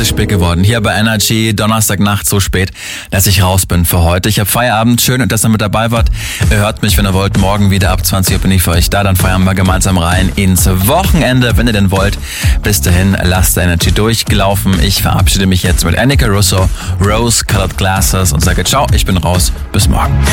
ist spät geworden. Hier bei Energy, Donnerstagnacht so spät, dass ich raus bin für heute. Ich habe Feierabend, schön, dass ihr mit dabei wart. Ihr hört mich, wenn ihr wollt, morgen wieder ab 20 Uhr bin ich für euch da. Dann feiern wir gemeinsam rein ins Wochenende, wenn ihr denn wollt. Bis dahin, lasst Energy durchgelaufen. Ich verabschiede mich jetzt mit Annika Russo, Rose Colored Glasses und sage ciao, ich bin raus. Bis morgen.